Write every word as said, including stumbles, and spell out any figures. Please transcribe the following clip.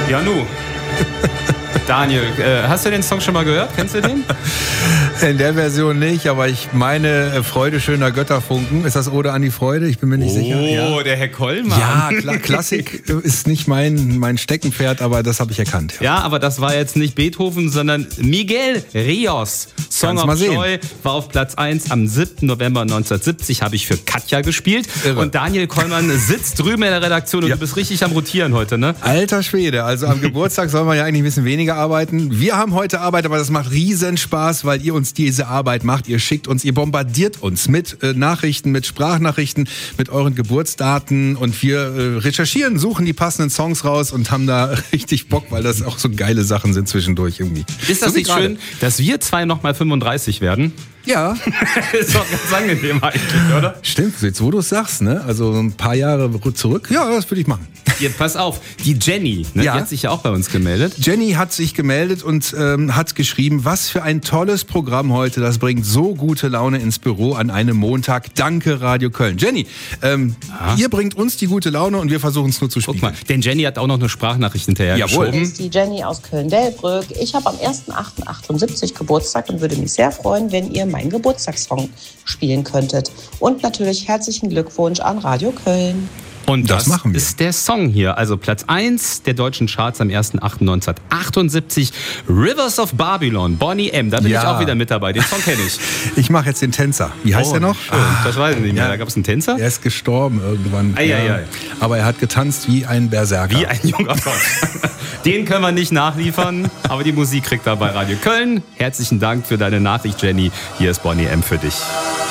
Ja, nu. Daniel, äh, hast du den Song schon mal gehört? Kennst du den? In der Version nicht, aber ich meine Freude schöner Götterfunken. Ist das Ode an die Freude? Ich bin mir nicht oh, sicher. Oh, ja. Der Herr Kollmann. Ja, Kla- Klassik ist nicht mein, mein Steckenpferd, aber das habe ich erkannt. Ja. ja, aber das war jetzt nicht Beethoven, sondern Miguel Rios. Song of Joy war auf Platz eins am siebten November neunzehnhundertsiebzig, habe ich für Katja gespielt. Irre. Und Daniel Kollmann sitzt drüben in der Redaktion und ja. du bist richtig am Rotieren heute, ne? Alter Schwede, also am Geburtstag soll man ja eigentlich ein bisschen weniger arbeiten. Wir haben heute Arbeit, aber das macht riesen Spaß, weil ihr uns diese Arbeit macht. Ihr schickt uns, ihr bombardiert uns mit äh, Nachrichten, mit Sprachnachrichten, mit euren Geburtsdaten und wir äh, recherchieren, suchen die passenden Songs raus und haben da richtig Bock, weil das auch so geile Sachen sind zwischendurch irgendwie. Ist das so nicht grade. schön, dass wir zwei nochmal fünfunddreißig werden? Ja. Ist doch ganz angenehm eigentlich, oder? Stimmt, jetzt wo du es sagst, ne? Also ein paar Jahre zurück. Ja, das würde ich machen. Hier, pass auf, die Jenny, ne? ja. die hat sich ja auch bei uns gemeldet. Jenny hat sich gemeldet und ähm, hat geschrieben, was für ein tolles Programm heute. Das bringt so gute Laune ins Büro an einem Montag. Danke, Radio Köln. Jenny, ähm, ihr bringt uns die gute Laune und wir versuchen es nur zu spielen. Guck mal, denn Jenny hat auch noch eine Sprachnachricht hinterher geschoben. Hier ist die Jenny aus Köln-Delbrück. Ich habe am ersten achten achtundsiebzig Geburtstag und würde mich sehr freuen, wenn ihr meinen Geburtstagssong spielen könntet. Und natürlich herzlichen Glückwunsch an Radio Köln. Und das, das machen wir. Ist der Song hier, also Platz eins der deutschen Charts am ersten achten neunzehnhundertachtundsiebzig, Rivers of Babylon, Bonnie M. Da bin ja. ich auch wieder mit dabei, den Song kenne ich. Ich mache jetzt den Tänzer. Wie heißt oh, der noch? Schön. Ah, das weiß ich nicht mehr. Ja. Da gab es einen Tänzer? Er ist gestorben irgendwann. Ei, ja. ei, ei. Aber er hat getanzt wie ein Berserker. Wie ein junger Gott. Den können wir nicht nachliefern, aber die Musik kriegt er bei Radio Köln. Herzlichen Dank für deine Nachricht, Jenny. Hier ist Bonnie M. für dich.